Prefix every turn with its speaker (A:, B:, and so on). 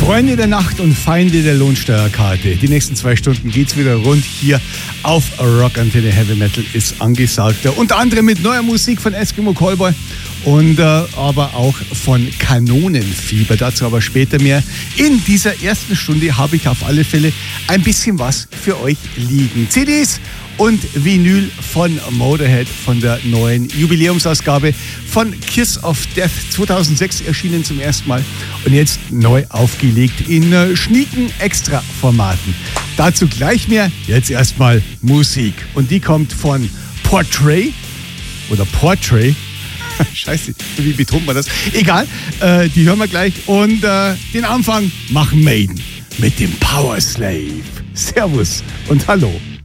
A: Freunde der Nacht und Feinde der Lohnsteuerkarte. Die nächsten 2 Stunden geht's wieder rund hier auf Rock Antenne. Heavy Metal ist angesagt. Unter anderem mit neuer Musik von Eskimo Callboy und aber auch von Kanonenfieber. Dazu aber später mehr. In dieser ersten Stunde habe ich auf alle Fälle ein bisschen was für euch liegen. CDs und Vinyl von Motorhead, von der neuen Jubiläumsausgabe von Kiss of Death, 2006 erschienen zum ersten Mal und jetzt neu aufgelegt in schnieken Extra-Formaten. Dazu gleich mehr, jetzt erstmal Musik. Und die kommt von Portrait oder Portrait. Scheiße, wie betont man das? Egal, die hören wir gleich. Und den Anfang machen Maiden mit dem Power Slave. Servus und hallo.